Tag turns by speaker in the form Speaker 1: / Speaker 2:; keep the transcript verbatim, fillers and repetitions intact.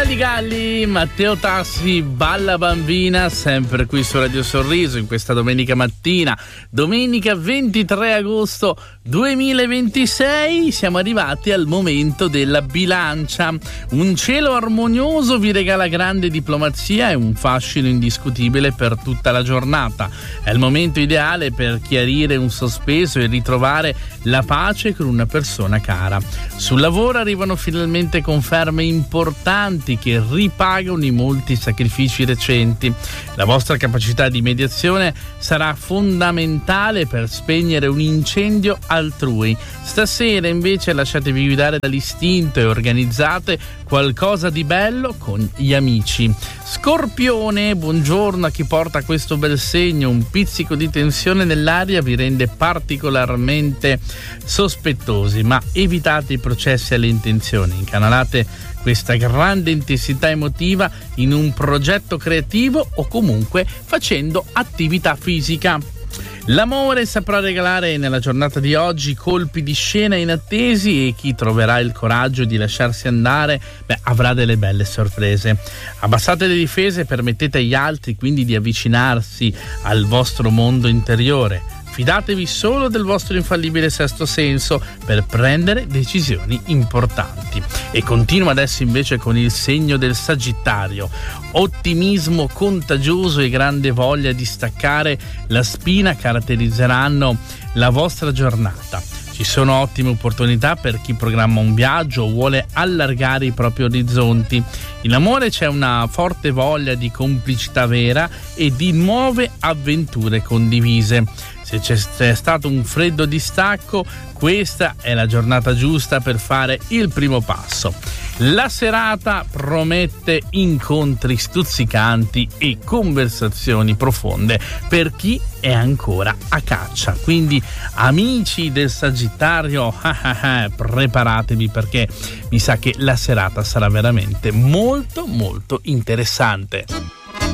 Speaker 1: Galli Galli, Matteo Tassi, Balla Bambina, sempre qui su Radio Sorriso in questa domenica mattina, domenica ventitré agosto duemilaventisei. Siamo arrivati al momento della bilancia. Un cielo armonioso vi regala grande diplomazia e un fascino indiscutibile per tutta la giornata. È il momento ideale per chiarire un sospeso e ritrovare la pace con una persona cara. Sul lavoro arrivano finalmente conferme importanti che ripagano i molti sacrifici recenti. La vostra capacità di mediazione sarà fondamentale per spegnere un incendio altrui. Stasera invece lasciatevi guidare dall'istinto e organizzate qualcosa di bello con gli amici. Scorpione, buongiorno a chi porta questo bel segno. Un pizzico di tensione nell'aria vi rende particolarmente sospettosi, ma evitate i processi alle intenzioni. Incanalate questa grande intensità emotiva in un progetto creativo o comunque facendo attività fisica. L'amore saprà regalare nella giornata di oggi colpi di scena inattesi e chi troverà il coraggio di lasciarsi andare, beh, avrà delle belle sorprese. Abbassate le difese e permettete agli altri quindi di avvicinarsi al vostro mondo interiore. Fidatevi solo del vostro infallibile sesto senso per prendere decisioni importanti. E continuo adesso invece con il segno del Sagittario. Ottimismo contagioso e grande voglia di staccare la spina caratterizzeranno la vostra giornata. Ci sono ottime opportunità per chi programma un viaggio o vuole allargare i propri orizzonti. In amore c'è una forte voglia di complicità vera e di nuove avventure condivise. Se c'è stato un freddo distacco, questa è la giornata giusta per fare il primo passo. La serata promette incontri stuzzicanti e conversazioni profonde per chi è ancora a caccia. Quindi, amici del Sagittario, preparatevi perché mi sa che la serata sarà veramente molto molto interessante.